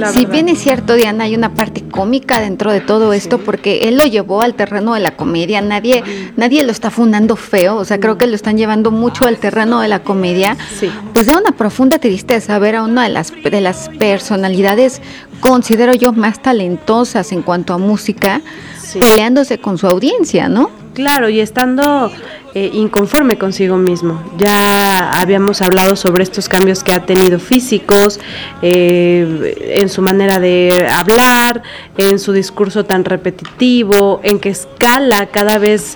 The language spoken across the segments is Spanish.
Si bien es cierto, Diana, hay una parte cómica dentro de todo esto, porque él lo llevó al terreno de la comedia, nadie lo está fundando feo, o sea, creo que lo están llevando mucho al terreno de la comedia. Pues da una profunda tristeza ver a una de las personalidades, considero yo, más talentosas en cuanto a música, peleándose con su audiencia, ¿no? Claro, y estando inconforme consigo mismo. Ya habíamos hablado sobre estos cambios que ha tenido físicos, en su manera de hablar, en su discurso tan repetitivo, en que escala cada vez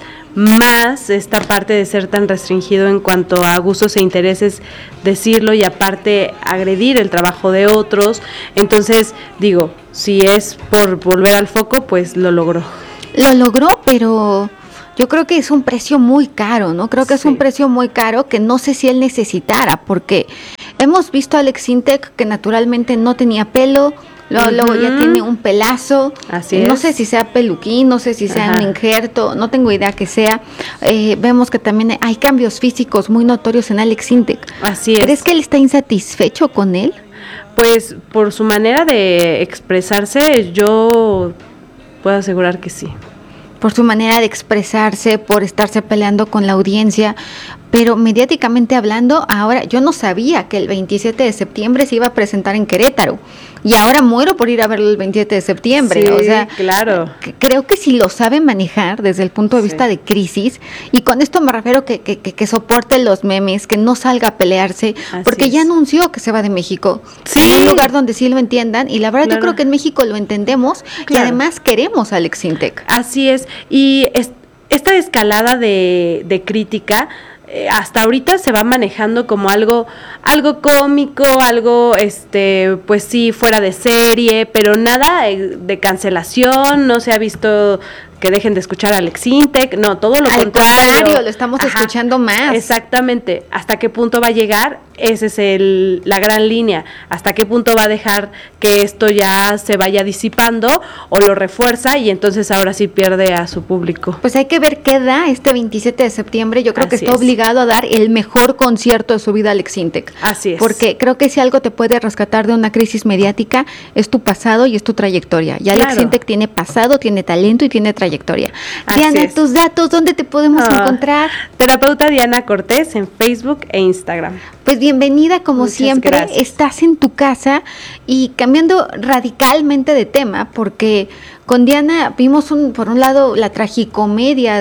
más esta parte de ser tan restringido en cuanto a gustos e intereses, decirlo, y aparte agredir el trabajo de otros. Entonces, digo, si es por volver al foco, pues lo logró. Lo logró, pero yo creo que es un precio muy caro, ¿no? Creo que es un precio muy caro que no sé si él necesitara, porque hemos visto a Alex Intec que naturalmente no tenía pelo, luego ya tiene un pelazo. Así es. No sé si sea peluquín, no sé si sea un injerto, no tengo idea que sea. Vemos que también hay cambios físicos muy notorios en Alex Intec. Así es. ¿Crees que él está insatisfecho con él? Pues por su manera de expresarse, yo puedo asegurar que sí. Por su manera de expresarse, por estarse peleando con la audiencia, pero mediáticamente hablando, ahora yo no sabía que el 27 de septiembre se iba a presentar en Querétaro, y ahora muero por ir a verlo el 27 de septiembre, sí, o sea, claro. Creo que si lo sabe manejar desde el punto de vista de crisis, y con esto me refiero que soporte los memes, que no salga a pelearse, porque ya anunció que se va de México, en un lugar donde sí lo entiendan, y la verdad yo creo que en México lo entendemos, y además queremos a Alex Intec. Así es, y esta escalada de crítica hasta ahorita se va manejando como algo cómico, algo pues sí, fuera de serie, pero nada de cancelación. No se ha visto que dejen de escuchar a Alex Intec, no, todo lo contrario, lo estamos escuchando más. Exactamente. ¿Hasta qué punto va a llegar? Esa es la gran línea. ¿Hasta qué punto va a dejar que esto ya se vaya disipando o lo refuerza y entonces ahora sí pierde a su público? Pues hay que ver qué da este 27 de septiembre. Yo creo que está obligado a dar el mejor concierto de su vida, Alex Intec. Así es. Porque creo que si algo te puede rescatar de una crisis mediática es tu pasado y es tu trayectoria. Y Alex Intec tiene pasado, tiene talento y tiene trayectoria. Diana, tus datos, ¿dónde te podemos encontrar? Terapeuta Diana Cortés en Facebook e Instagram. Pues bienvenida, como Muchas siempre, gracias. Estás en tu casa, y cambiando radicalmente de tema, porque con Diana vimos por un lado la tragicomedia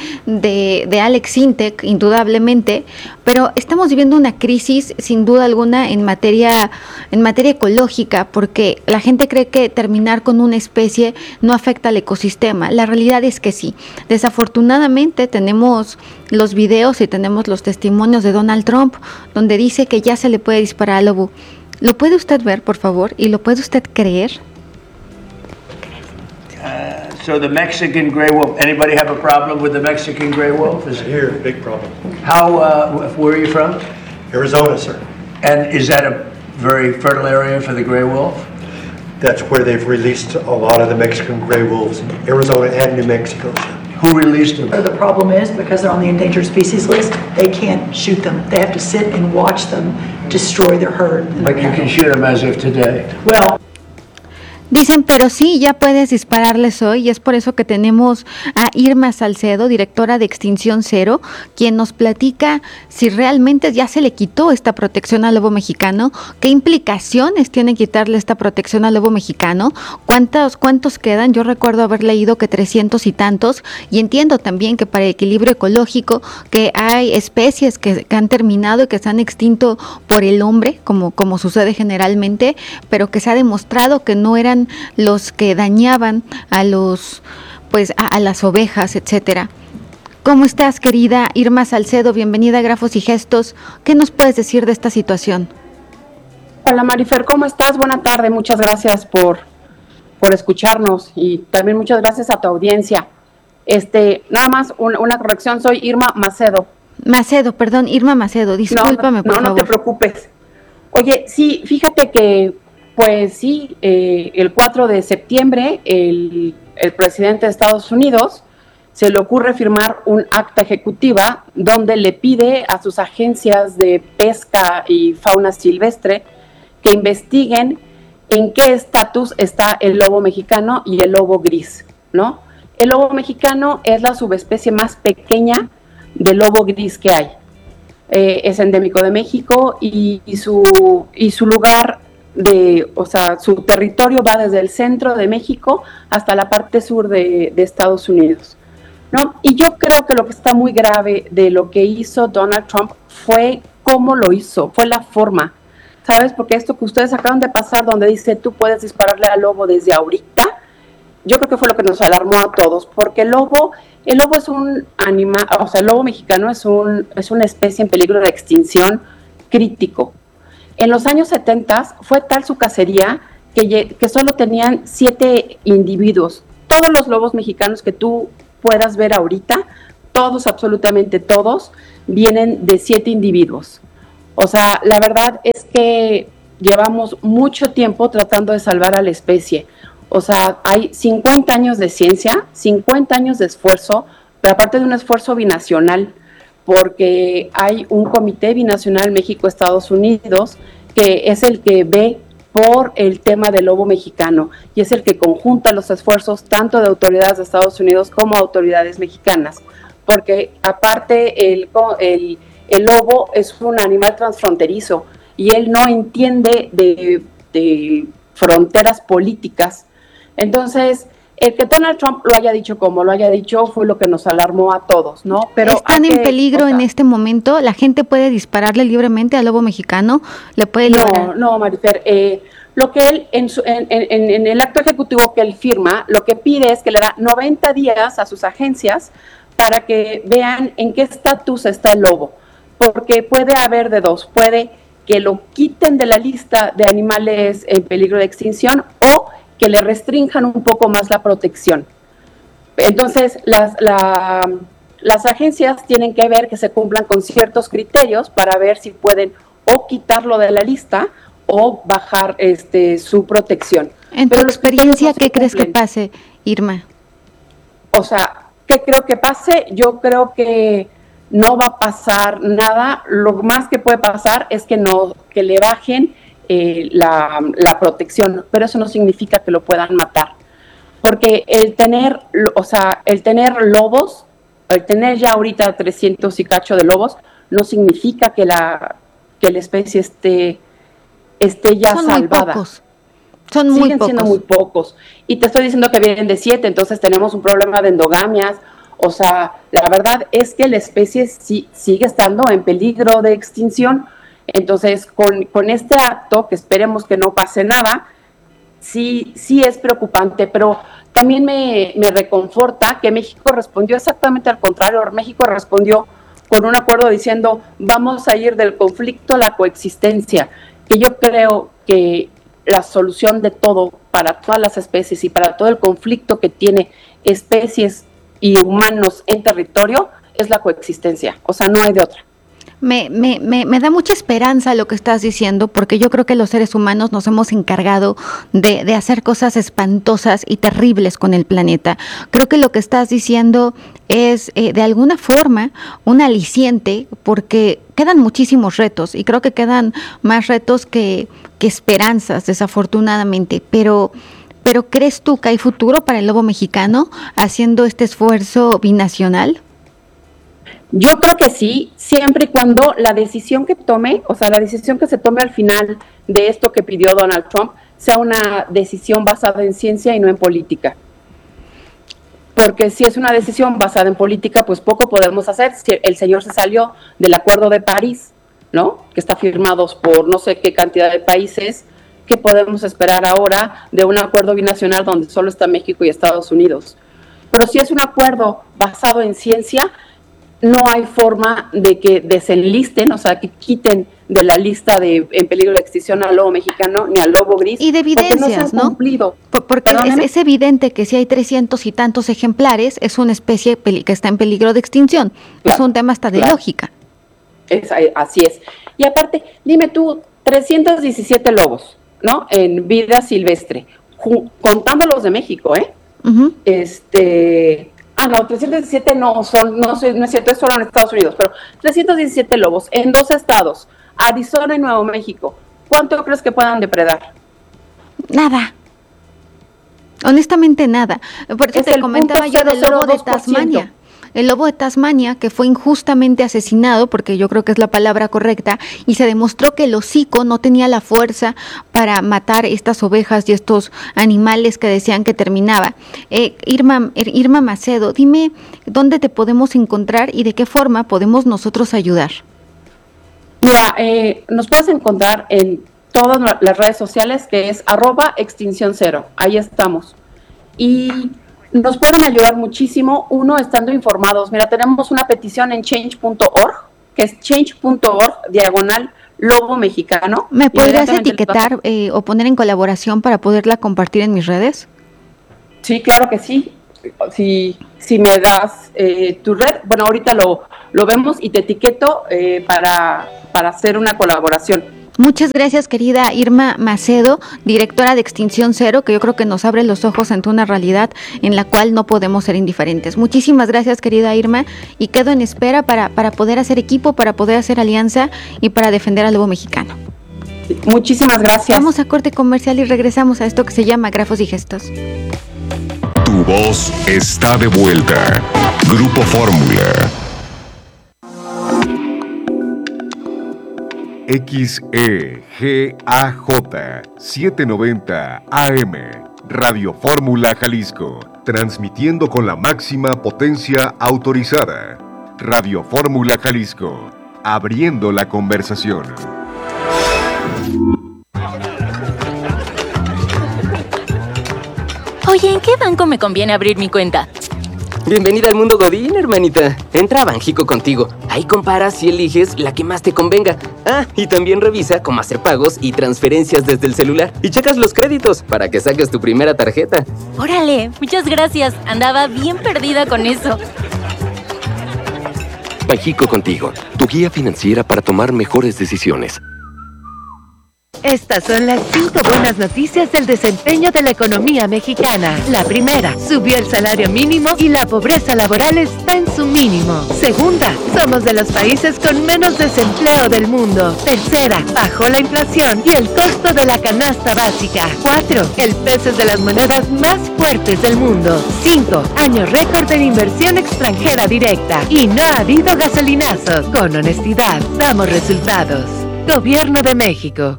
de Alex Intec, indudablemente, pero estamos viviendo una crisis sin duda alguna en materia ecológica, porque la gente cree que terminar con una especie no afecta al ecosistema. La realidad es que sí. Desafortunadamente tenemos los videos y tenemos los testimonios de Donald Trump, donde dice que ya se le puede disparar al lobo. ¿Lo puede usted ver, por favor? ¿Y lo puede usted creer? So the Mexican gray wolf, anybody have a problem with the Mexican gray wolf? Here, big problem. Where are you from? Arizona, sir. And is that a very fertile area for the gray wolf? That's where they've released a lot of the Mexican gray wolves in Arizona and New Mexico, sir. Who released them? The problem is, because they're on the endangered species list, they can't shoot them. They have to sit and watch them destroy their herd. But you can shoot them as of today. Well, Dicen, pero sí, ya puedes dispararles hoy, y es por eso que tenemos a Irma Salcedo, directora de Extinción Cero, quien nos platica si realmente ya se le quitó esta protección al lobo mexicano, qué implicaciones tiene quitarle esta protección al lobo mexicano, cuántos quedan. Yo recuerdo haber leído que 300 y tantos, y entiendo también que para el equilibrio ecológico, que hay especies que han terminado y que se han extinto por el hombre, como sucede generalmente, pero que se ha demostrado que no eran los que dañaban a las ovejas, etcétera. ¿Cómo estás, querida Irma Salcedo? Bienvenida a Grafos y Gestos. ¿Qué nos puedes decir de esta situación? Hola, Marifer, ¿cómo estás? Buena tarde, muchas gracias por escucharnos, y también muchas gracias a tu audiencia. Nada más una corrección, soy Irma Macedo. Macedo, perdón, Irma Macedo, discúlpame, por favor. No te preocupes. Oye, sí, fíjate que pues sí, el 4 de septiembre el presidente de Estados Unidos se le ocurre firmar un acta ejecutiva donde le pide a sus agencias de pesca y fauna silvestre que investiguen en qué estatus está el lobo mexicano y el lobo gris, ¿no? El lobo mexicano es la subespecie más pequeña del lobo gris que hay. Es endémico de México y su lugar o sea, su territorio va desde el centro de México hasta la parte sur de Estados Unidos, ¿no? Y yo creo que lo que está muy grave de lo que hizo Donald Trump fue cómo lo hizo, fue la forma, ¿sabes? Porque esto que ustedes acaban de pasar, donde dice tú puedes dispararle al lobo desde ahorita, yo creo que fue lo que nos alarmó a todos, porque el lobo es un animal, o sea, el lobo mexicano es una especie en peligro de extinción crítico. En los años 70 fue tal su cacería que solo tenían 7 individuos. Todos los lobos mexicanos que tú puedas ver ahorita, todos, absolutamente todos, vienen de 7 individuos. O sea, la verdad es que llevamos mucho tiempo tratando de salvar a la especie. O sea, hay 50 años de ciencia, 50 años de esfuerzo, pero aparte de un esfuerzo binacional, porque hay un comité binacional México-Estados Unidos que es el que ve por el tema del lobo mexicano y es el que conjunta los esfuerzos tanto de autoridades de Estados Unidos como autoridades mexicanas, porque aparte el lobo es un animal transfronterizo y él no entiende de fronteras políticas. Entonces, el que Donald Trump lo haya dicho como lo haya dicho fue lo que nos alarmó a todos, ¿no? Pero ¿están en peligro en este momento? ¿La gente puede dispararle libremente al lobo mexicano? ¿Le puede disparar? No, Marifer. Lo que él, en el acto ejecutivo que él firma, lo que pide es que le da 90 días a sus agencias para que vean en qué estatus está el lobo. Porque puede haber de dos. Puede que lo quiten de la lista de animales en peligro de extinción o que le restrinjan un poco más la protección. Entonces, las agencias tienen que ver que se cumplan con ciertos criterios para ver si pueden o quitarlo de la lista o bajar su protección. En tu experiencia, ¿qué crees que pase, Irma? O sea, ¿qué creo que pase? Yo creo que no va a pasar nada. Lo más que puede pasar es que le bajen la protección, pero eso no significa que lo puedan matar, porque el tener lobos, el tener ya ahorita 300 y cacho de lobos, no significa que la especie esté ya son salvada. Muy pocos. Son muy Siguen pocos. siendo muy pocos. Y te estoy diciendo que vienen de 7, entonces tenemos un problema de endogamias. O sea, la verdad es que la especie sigue estando en peligro de extinción. Entonces, con este acto, que esperemos que no pase nada, sí es preocupante, pero también me reconforta que México respondió exactamente al contrario. México respondió con un acuerdo diciendo, vamos a ir del conflicto a la coexistencia, que yo creo que la solución de todo para todas las especies y para todo el conflicto que tiene especies y humanos en territorio es la coexistencia, o sea, no hay de otra. Me da mucha esperanza lo que estás diciendo, porque yo creo que los seres humanos nos hemos encargado de hacer cosas espantosas y terribles con el planeta. Creo que lo que estás diciendo es de alguna forma un aliciente, porque quedan muchísimos retos y creo que quedan más retos que esperanzas, desafortunadamente, pero ¿crees tú que hay futuro para el lobo mexicano haciendo este esfuerzo binacional? Yo creo que sí, siempre y cuando la decisión que tome, o sea, la decisión que se tome al final de esto que pidió Donald Trump, sea una decisión basada en ciencia y no en política. Porque si es una decisión basada en política, pues poco podemos hacer. Si el señor se salió del Acuerdo de París, ¿no? Que está firmado por no sé qué cantidad de países, ¿qué podemos esperar ahora de un acuerdo binacional donde solo está México y Estados Unidos? Pero si es un acuerdo basado en ciencia, no hay forma de que desenlisten, o sea, que quiten de la lista en peligro de extinción al lobo mexicano ni al lobo gris. Y de evidencias, ¿no? Porque es evidente que si hay 300 y tantos ejemplares, es una especie que está en peligro de extinción. Claro, es un tema hasta de lógica. Así es. Y aparte, dime tú, 317 lobos, ¿no? En vida silvestre, contando los de México, ¿eh? Uh-huh. No, 317 no es cierto, es solo en Estados Unidos, pero 317 lobos en 2 estados, Arizona y Nuevo México. ¿Cuánto crees que puedan depredar? Nada. Honestamente nada. Por eso te comentaba yo del lobo de Tasmania. El lobo de Tasmania, que fue injustamente asesinado, porque yo creo que es la palabra correcta, y se demostró que el hocico no tenía la fuerza para matar estas ovejas y estos animales que decían que terminaba. Irma Macedo, dime dónde te podemos encontrar y de qué forma podemos nosotros ayudar. Mira, nos puedes encontrar en todas las redes sociales, que es @extinción0. Ahí estamos. Y nos pueden ayudar muchísimo, uno, estando informados. Mira, tenemos una petición en change.org, que es change.org/lobo mexicano. ¿Me podrías etiquetar o poner en colaboración para poderla compartir en mis redes? Sí, claro que sí. Si me das tu red, bueno, ahorita lo vemos y te etiqueto para hacer una colaboración. Muchas gracias, querida Irma Macedo, directora de Extinción Cero, que yo creo que nos abre los ojos ante una realidad en la cual no podemos ser indiferentes. Muchísimas gracias, querida Irma, y quedo en espera para poder hacer equipo, para poder hacer alianza y para defender al lobo mexicano. Muchísimas gracias. Vamos a corte comercial y regresamos a esto que se llama Grafos y Gestos. Tu voz está de vuelta. Grupo Fórmula. XEGAJ 790 AM, Radio Fórmula Jalisco, transmitiendo con la máxima potencia autorizada. Radio Fórmula Jalisco, abriendo la conversación. Oye, ¿en qué banco me conviene abrir mi cuenta? Bienvenida al mundo Godín, hermanita. Entra a Banjico contigo. Ahí comparas y eliges la que más te convenga. Ah, y también revisa cómo hacer pagos y transferencias desde el celular. Y checas los créditos para que saques tu primera tarjeta. Órale, muchas gracias. Andaba bien perdida con eso. Banjico contigo, tu guía financiera para tomar mejores decisiones. Estas son las 5 buenas noticias del desempeño de la economía mexicana. La primera, subió el salario mínimo y la pobreza laboral está en su mínimo. Segunda, somos de los países con menos desempleo del mundo. Tercera, bajó la inflación y el costo de la canasta básica. 4, el peso es de las monedas más fuertes del mundo. 5, año récord en inversión extranjera directa. Y no ha habido gasolinazos. Con honestidad, damos resultados. Gobierno de México.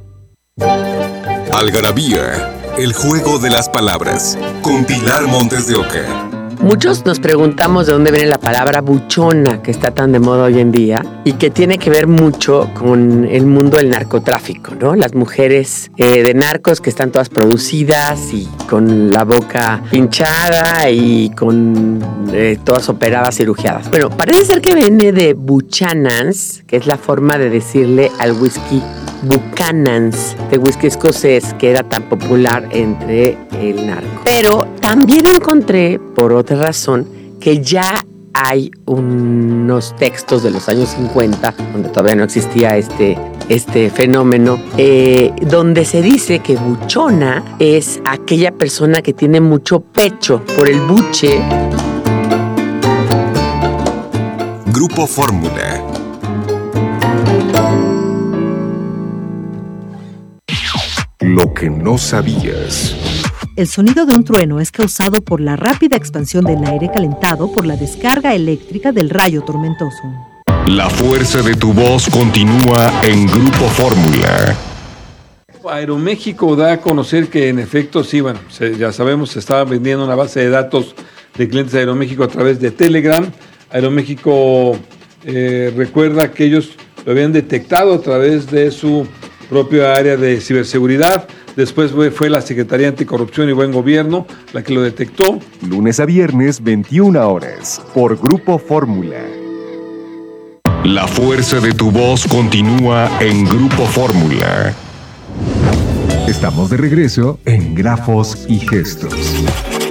Algarabía, el juego de las palabras, con Pilar Montes de Oca. Muchos nos preguntamos de dónde viene la palabra buchona, que está tan de moda hoy en día, y que tiene que ver mucho con el mundo del narcotráfico, ¿no? Las mujeres de narcos que están todas producidas y con la boca pinchada y con todas operadas, cirugiadas. Bueno, parece ser que viene de Buchanan's, que es la forma de decirle al whisky Buchanan's, de whisky escocés, que era tan popular entre el narco. Pero también encontré, por otra razón, que ya hay unos textos de los años 50, donde todavía no existía este fenómeno, donde se dice que buchona es aquella persona que tiene mucho pecho por el buche. Grupo Fórmula. Lo que no sabías. El sonido de un trueno es causado por la rápida expansión del aire calentado por la descarga eléctrica del rayo tormentoso. La fuerza de tu voz continúa en Grupo Fórmula. Aeroméxico da a conocer que en efecto, sí, bueno, ya sabemos, se estaba vendiendo una base de datos de clientes de Aeroméxico a través de Telegram. Aeroméxico recuerda que ellos lo habían detectado a través de su propia área de ciberseguridad. Después fue la Secretaría Anticorrupción y Buen Gobierno la que lo detectó. Lunes a viernes, 21 horas, por Grupo Fórmula. La fuerza de tu voz continúa en Grupo Fórmula. Estamos de regreso en Grafos y Gestos.